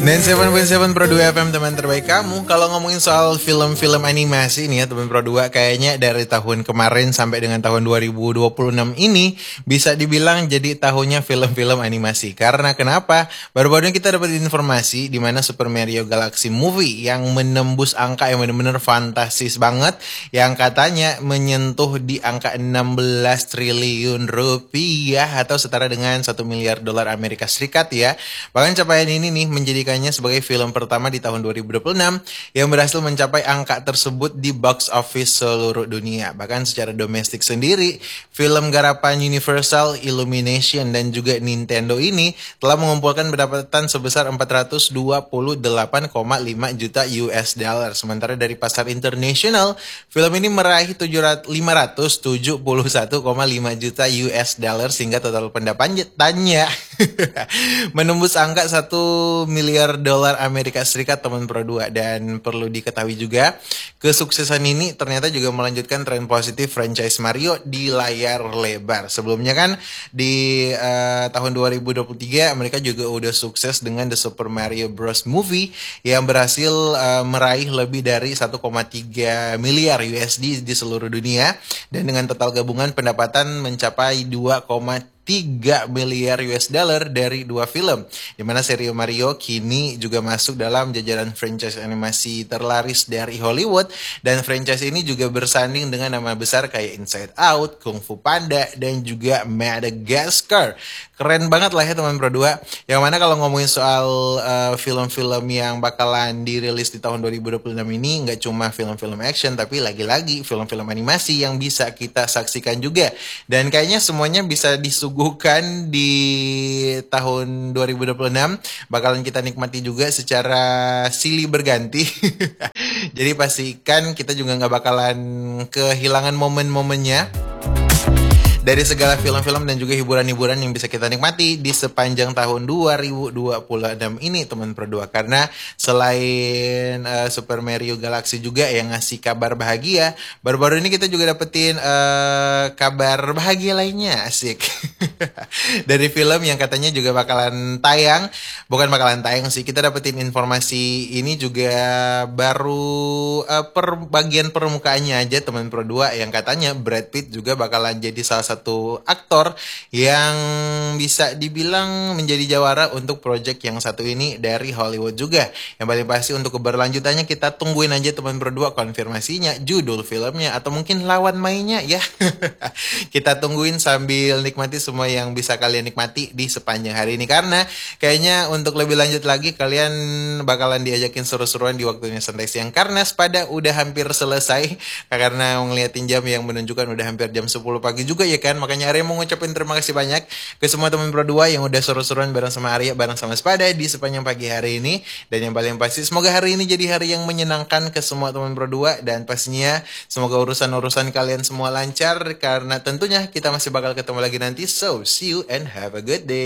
97 Pro 2 FM teman terbaik kamu. Kalau ngomongin soal film-film animasi nih ya teman Pro 2, kayaknya dari tahun kemarin sampai dengan tahun 2026 ini bisa dibilang jadi tahunnya film-film animasi. Karena kenapa? Baru-baru ini kita dapat informasi di mana Super Mario Galaxy Movie yang menembus angka yang benar-benar fantastis banget, yang katanya menyentuh di angka 16 triliun rupiah atau setara dengan 1 miliar dolar Amerika Serikat ya. Bahkan capaian ini nih menjadikannya sebagai film pertama di tahun 2026 yang berhasil mencapai angka tersebut di box office seluruh dunia. Bahkan secara domestik sendiri, film garapan Universal, Illumination, dan juga Nintendo ini telah mengumpulkan pendapatan sebesar 428,5 juta US dollar. Sementara dari pasar internasional, film ini meraih 571,5 juta US dollar sehingga total pendapatannya menembus angka 1 miliar dolar Amerika Serikat teman Pro 2. Dan perlu diketahui juga, kesuksesan ini ternyata juga melanjutkan tren positif franchise Mario di layar lebar. Sebelumnya kan di tahun 2023 mereka juga udah sukses dengan The Super Mario Bros. Movie yang berhasil meraih lebih dari 1,3 miliar USD di seluruh dunia, dan dengan total gabungan pendapatan mencapai 2,3 miliar US dollar dari dua film, di mana seri Mario kini juga masuk dalam jajaran franchise animasi terlaris dari Hollywood, dan franchise ini juga bersanding dengan nama besar kayak Inside Out, Kung Fu Panda, dan juga Madagascar. Keren banget lah ya teman Pro 2. Yang mana kalau ngomongin soal film-film yang bakalan dirilis di tahun 2026 ini, nggak cuma film-film action, tapi lagi-lagi film-film animasi yang bisa kita saksikan juga. Dan kayaknya semuanya bisa disuguhkan di tahun 2026, bakalan kita nikmati juga secara silih berganti. Jadi pastikan kita juga nggak bakalan kehilangan momen-momennya dari segala film-film dan juga hiburan-hiburan yang bisa kita nikmati di sepanjang tahun 2026 ini teman Pro 2. Karena selain Super Mario Galaxy juga yang ngasih kabar bahagia, baru-baru ini kita juga dapetin kabar bahagia lainnya, asik. Dari film yang katanya juga bakalan tayang. Bukan bakalan tayang sih, kita dapetin informasi ini juga baru bagian permukaannya aja teman Pro 2, yang katanya Brad Pitt juga bakalan jadi salah satu aktor yang bisa dibilang menjadi jawara untuk project yang satu ini dari Hollywood juga. Yang paling pasti untuk keberlanjutannya kita tungguin aja teman Pro 2 konfirmasinya, judul filmnya, atau mungkin lawan mainnya ya. Kita tungguin sambil nikmati semua yang bisa kalian nikmati di sepanjang hari ini. Karena kayaknya untuk lebih lanjut lagi kalian bakalan diajakin seru-seruan di waktunya santai siang, karena sepada udah hampir selesai. Karena ngeliatin jam yang menunjukkan udah hampir jam 10 pagi juga ya kan. Makanya Arya mau ngucapin terima kasih banyak ke semua teman Pro 2 yang udah seru-seruan bareng sama Arya, bareng sama Sepada di sepanjang pagi hari ini. Dan yang paling pasti semoga hari ini jadi hari yang menyenangkan ke semua teman Pro 2, dan pastinya semoga urusan-urusan kalian semua lancar, karena tentunya kita masih bakal ketemu lagi nanti. So see you and have a good day.